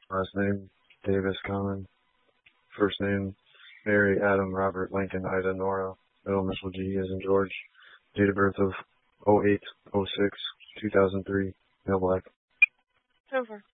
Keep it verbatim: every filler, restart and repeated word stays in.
Last name, Davis Common. First name, Mary Adam Robert Lincoln Ida Nora. Middle initial G as in George. Date of birth of oh eight oh six two thousand three. Male black. Over.